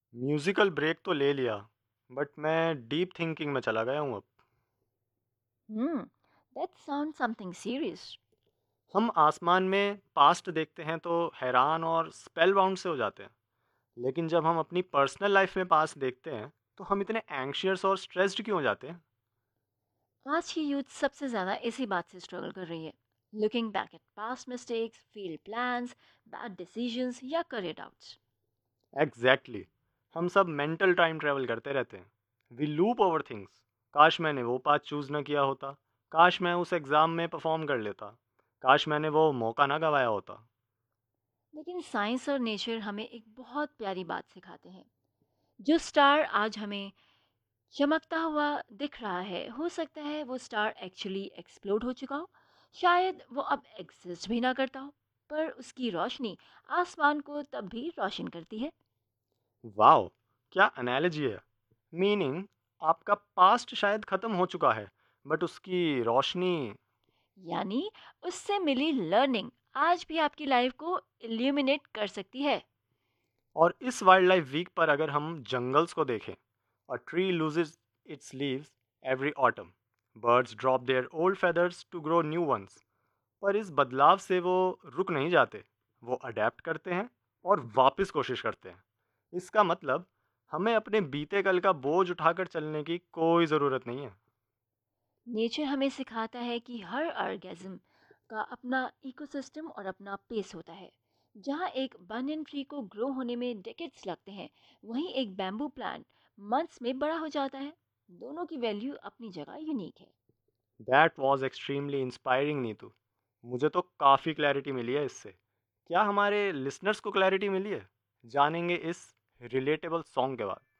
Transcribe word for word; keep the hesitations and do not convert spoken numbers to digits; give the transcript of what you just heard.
Musical break तो ले लिया, बट मैं डीप थिंकिंग में चला गया हूँ अब। Hmm, that sounds something serious. हम आसमान में पास्ट देखते हैं तो हैरान और स्पेल बाउंड से हो जाते हैं, लेकिन जब हम अपनी पर्सनल लाइफ में पास्ट देखते हैं तो हम इतने एंग्शियस और स्ट्रेस्ड क्यों हो जाते हैं? आज की यूथ सबसे ज़्यादा इसी बात से स्ट्रगल कर रही है. Looking back at past mistakes, failed plans, bad decisions या करियर डाउट्स. Exactly exactly. हम सब मेंटल टाइम ट्रेवल करते रहते हैं। We loop over things. काश मैंने वो पाथ चूज न किया होता। काश मैं उस एग्ज़ाम में परफॉर्म कर लेता। काश मैंने वो मौका ना गवाया होता। लेकिन साइंस और नेचर हमें एक बहुत प्यारी बात सिखाते हैं. जो स्टार आज हमें चमकता हुआ दिख रहा है, हो सकता है वो स्टार एक्चुअली एक्सप्लोड हो चुका हो. शायद वो अब एग्जिस्ट भी ना करता हो, पर उसकी रोशनी आसमान को तब भी रोशन करती है. वाओ, क्या एनालॉजी है। मीनिंग, आपका पास्ट शायद ख़त्म हो चुका है, बट उसकी रोशनी। यानी उससे मिली लर्निंग आज भी आपकी लाइफ को इल्यूमिनेट कर सकती है. और इस वाइल्ड लाइफ वीक पर अगर हम जंगल्स को देखें, a tree loses it's leaves every autumn, birds drop their old feathers to grow new ones. पर इस बदलाव से वो रुक नहीं जाते, वो अडेप्ट करते हैं और वापस कोशिश करते हैं। इसका मतलब हमें अपने बीते कल का बोझ उठाकर चलने की कोई ज़रूरत नहीं है। नेचर हमें सिखाता है कि हर ऑर्गेज्म का अपना इकोसिस्टम और अपना पेस होता है. जहाँ एक बनियन ट्री को ग्रो होने में डेकेड्स लगते हैं, वहीं एक बैम्बू प्लांट मंथ्स में बड़ा हो जाता है. दोनों की वैल्यू अपनी जगह यूनिक है. That was extremely inspiring Neetu. मुझे तो काफ़ी क्लैरिटी मिली है इससे। क्या हमारे लिसनर्स को क्लैरिटी मिली है? जानेंगे इस रिलेटेबल सॉन्ग के बाद।